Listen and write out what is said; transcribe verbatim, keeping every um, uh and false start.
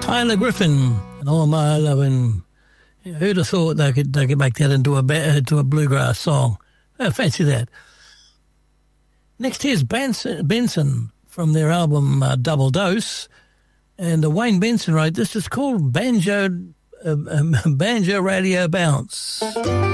Tyler Griffin and All My Lovin'. Who'd have thought they could they could make that into a into a bluegrass song? Oh, fancy that. Next here's Benson, Benson from their album uh, Double Dose, and uh, Wayne Benson wrote this. It's called Banjo uh, um, Banjo Radio Bounce.